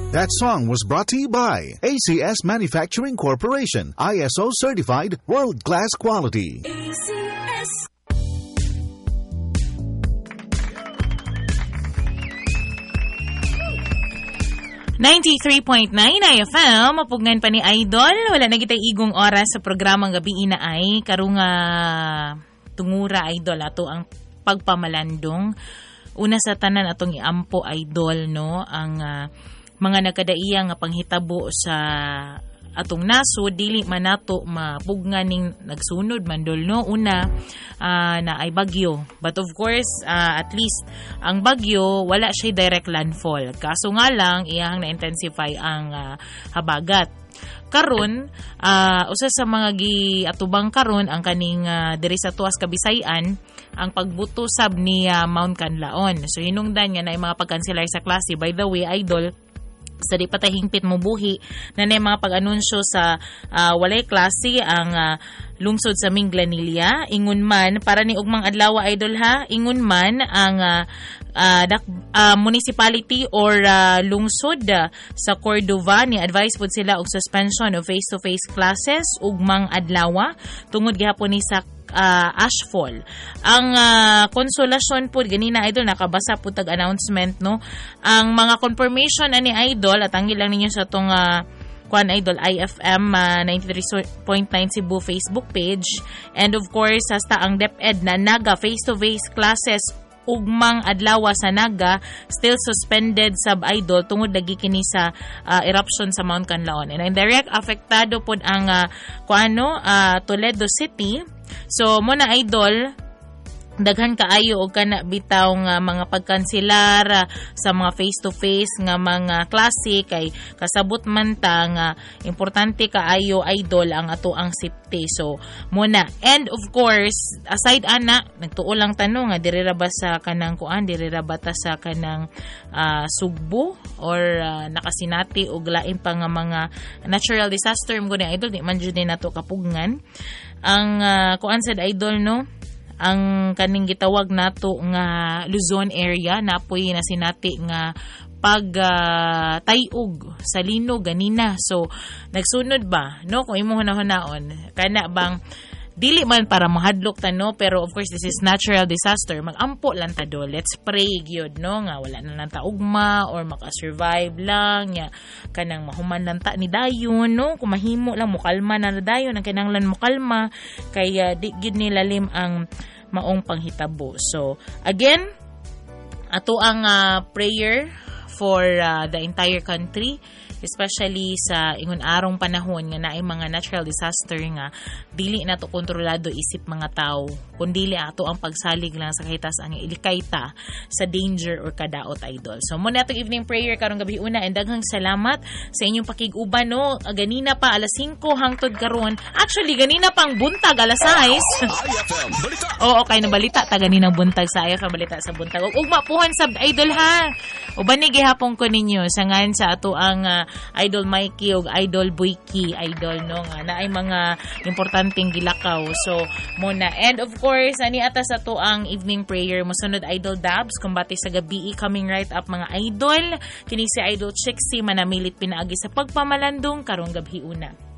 That song was brought to you by ACS Manufacturing Corporation, ISO certified, world-class quality. ACS. .9 IFM, mapugnan pa ni Idol. Wala na kitay igong oras sa programang gabi ina ay karong tungura Idol ato ang pagpamalandong. Una sa tanan atong iampo Idol no ang mga nagkadaiya nga panghitabo sa atong nasod dili man nato mapugnan ning nagsunod mandol no una na ay bagyo, but of course at least ang bagyo wala siya direct landfall, kaso nga lang iyang na-intensify ang habagat karon. Usa sa mga giatubang karon ang kaning diri sa Tuas Kabisayan ang pagbuto sab ni Mount Canlaon. So hinungdan nga na mga pagkanselar sa klase. By the way Idol, sa di pa tahingpit mo buhi na mga pag-anunsyo sa walay klase ang lungsod sa Minglanilla. Ingon man para ni ugmang adlaw Idol ha, ingon man ang municipality or lungsod sa Cordova ni advise pud sila og suspension of face-to-face classes ugmang adlaw tungod gihapon ni sa ashfall. Ang konsolasyon po ganina Idol, nakabasa po tag announcement no. Ang mga confirmation ani Idol at ang ilang ninyo sa tong Kwan Idol IFM 93.9 Cebu Facebook page, and of course hasta ang DepEd na naga face-to-face classes ugmang adlaw sa naga still suspended sub Idol tungod lagi kini sa eruption sa Mount Canlaon, and direct apektado pod ang Toledo City. So muna Idol, daghan kaayo og kana bitaw nga mga pagkanselar sa mga face-to-face nga mga klase kay kasabot man ta nga importante kaayo Idol ang ato ang safety. So muna, and of course aside ana nagtuo lang tanong nga diri ra ba sa kanang diri ra ba ta sa kanang Sugbo or nakasinati og lain pa nga mga natural disaster mo ni Idol, di man jud ni nato kapugnan ang sad Idol no. Ang kaning gitawag nato nga Luzon area napoy na sinati nga tayog sa linog ganina. So nagsunod ba no kung imo hunahon kana bang dili man para mahadlok ta no, pero of course this is natural disaster, magampo lang ta do. Let's pray gyud no nga wala na lang ta ugma or maka-survive lang nya kanang mahuman lang ta ni dayon no, kung mahimo lang mokalma na dayon ang kinahanglan mokalma kay di gid ni lalim ang maong panghitabo. So again ato ang prayer for the entire country, especially sa ingon arong panahon nga naay mga natural disaster nga dili nato kontrolado isip mga tao, kundi ato ang pagsalig lang sa kahitas ang ilikay ta sa danger or kadaot Idol. So muna atong evening prayer karong gabi una, and daghang salamat sa inyong pakig-uban no. Ganina pa alas 5 hangtod karon. Actually ganina pang buntag alas 6. Oo, okay na balita ta ganinang buntag sa IFM balita sa buntag. Ug mapuhan sab Idol ha. Uban ni gihapon ko ninyo sa ngan sa ato ang Idol Mikey ug Idol Boyki Idol no nga naay mga importanteng gilakaw. So muna, and of course ani ata sa to ang evening prayer mosunod Idol Dabs kumbati sa gabi coming right up mga Idol. Kini si Idol Chixie manamilit pinaagi sa pagpamalandong karong gabi una.